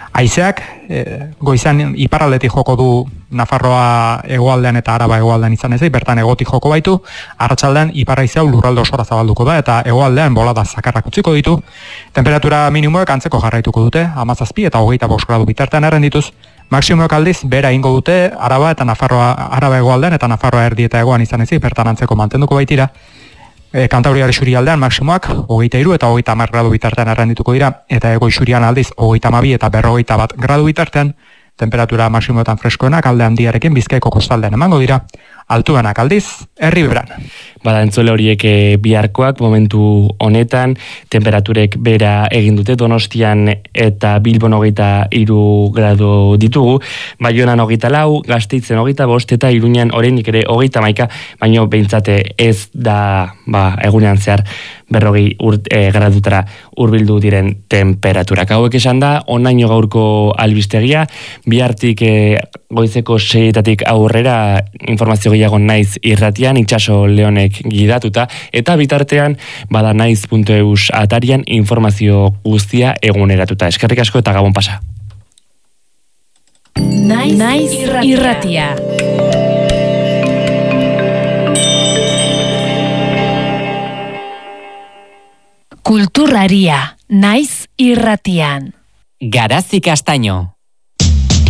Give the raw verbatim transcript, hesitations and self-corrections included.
Haizeak, e, goizan iparraldetik joko du Nafarroa hegoaldean eta Araba hegoaldean izan ezik, bertan hegotik joko baitu, arratsaldean ipar-haizea lurralde osora zabalduko da eta hegoaldean bolada zakarrak utziko ditu. Temperatura minimoek antzeko jarraituko dute, hamazazpi eta hogeita bost gradu bitartean errendituz. Maximoek aldiz bera ingo dute Araba eta Nafarroa, Araba hegoaldean eta Nafarroa erdi eta hegoan izan ezik, bertan antzeko mantenduko baitira. E, Kantabriar isurialdean maximoak hogeita hiru eta hogeita hamar gradu bitartean errendituko dira, eta hego isurian aldiz hogeita hamabi eta berrogeita bat gradu bitartean. Temperatura maximoetan freskoenak alde handiarekin Bizkaiko kostaldean emango dira, altuenak aldiz herriberan. Bada, entzule horiek biharkoak momentu honetan, temperaturek bera egin dute, Donostian eta Bilbon hogeita hiru gradu ditugu, Baionan hogeita lau, Gasteizen hogeita bost eta Iruñan oraindik ere hogeita hamaika, baino behintzate ez da ba, egunean zehar berrogei urt, e, gradutara hurbildu diren temperaturak. Hauek esan da, onaino gaurko albistegia, bihartik e, goizeko seietatik aurrera informazio gehiago Naiz irratian, Itxaso Leonek gidatuta, eta bitartean bada naiz puntu eus atarian informazio guztia eguneratuta. Eskerrik asko eta gabon pasa. Naiz, Naiz irratia. Kulturraria, Naiz irratian. Garazi Castaño.